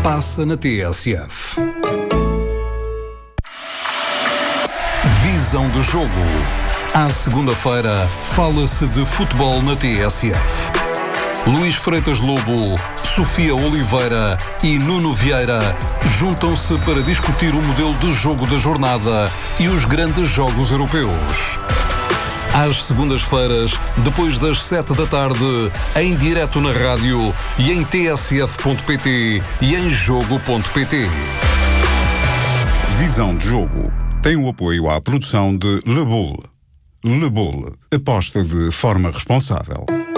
passa na TSF. Visão do jogo. À segunda-feira, fala-se de futebol na TSF. Luís Freitas Lobo, Sofia Oliveira e Nuno Vieira juntam-se para discutir o modelo de jogo da jornada e os grandes jogos europeus. Às segundas-feiras, depois das 7 da tarde, em direto na rádio e em tsf.pt e em jogo.pt. Visão de jogo tem o apoio à produção de Le Boule. Le Boule, aposta de forma responsável.